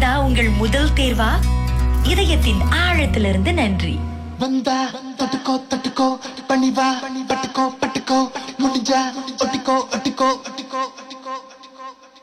வந்தா உங்கள் முதல் தேர்வா? இதயத்தின் ஆழத்திலிருந்து நன்றி. வந்தா தொட்டுக்கோ தொட்டுக்கோ பணிவா பட்டுக்கோ பட்டுக்கோ முடிஞ்சா ஒட்டிக்கோ ஒட்டிக்கோ